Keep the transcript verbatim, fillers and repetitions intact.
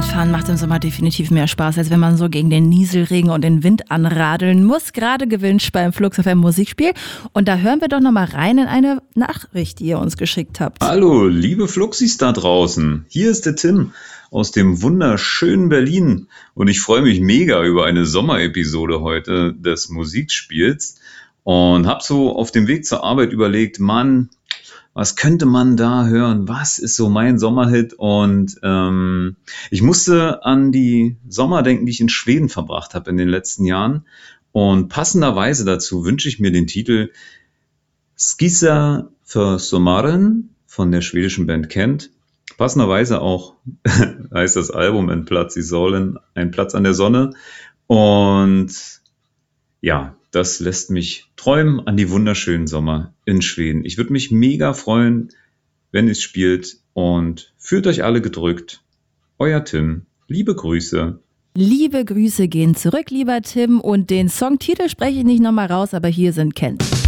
Radfahren macht im Sommer definitiv mehr Spaß, als wenn man so gegen den Nieselregen und den Wind anradeln muss. Gerade gewünscht beim Flux F M Musikspiel. Und da hören wir doch noch mal rein in eine Nachricht, die ihr uns geschickt habt. Hallo, liebe Fluxis da draußen. Hier ist der Tim aus dem wunderschönen Berlin. Und ich freue mich mega über eine Sommerepisode heute des Musikspiels. Und habe so auf dem Weg zur Arbeit überlegt, Mann, was könnte man da hören? Was ist so mein Sommerhit? Und ähm, ich musste an die Sommer denken, die ich in Schweden verbracht habe in den letzten Jahren. Und passenderweise dazu wünsche ich mir den Titel Skissa för sommaren von der schwedischen Band Kent. Passenderweise auch heißt das Album Ein Platz i solen, ein Platz an der Sonne. Und ja, das lässt mich träumen an die wunderschönen Sommer in Schweden. Ich würde mich mega freuen, wenn ihr es spielt, und fühlt euch alle gedrückt. Euer Tim. Liebe Grüße. Liebe Grüße gehen zurück, lieber Tim. Und den Songtitel spreche ich nicht nochmal raus, aber hier sind Kent.